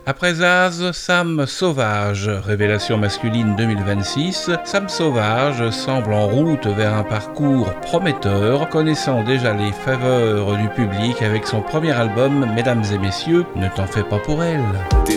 Après Zaz, Sam Sauvage, révélation masculine 2026, Sam Sauvage semble en route vers un parcours prometteur, connaissant déjà les faveurs du public avec son premier album, Mesdames et Messieurs, Ne t'en fais pas pour elle. T'es